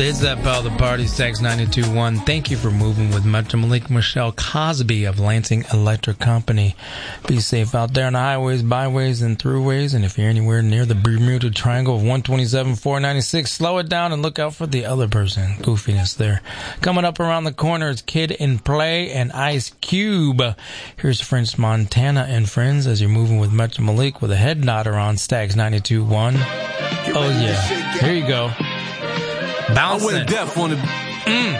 It's that pal, the party, Stacks 92.1. Thank you for moving with Metro Malik Michelle Cosby of Lansing Electric Company. Be safe out there on the highways, byways, and throughways. And if you're anywhere near the Bermuda Triangle of 127, 496, slow it down and look out for the other person. Goofiness there. Coming up around the corner is Kid in Play and Ice Cube. Here's French Montana and Friends as you're moving with Metro Malik with a head nodder on Stacks 92.1. Oh, yeah. Here you go. Bouncing. I went deaf on the